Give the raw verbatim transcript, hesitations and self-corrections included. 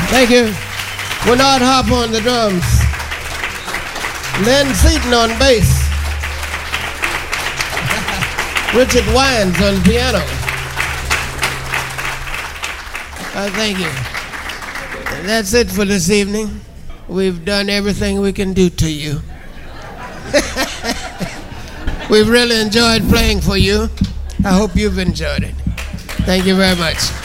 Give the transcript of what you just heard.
Thank you. Bernard Harper on the drums. Len Seaton on bass. Richard Wines on piano. Uh, thank you. That's it for this evening. We've done everything we can do to you. We've really enjoyed playing for you. I hope you've enjoyed it. Thank you very much.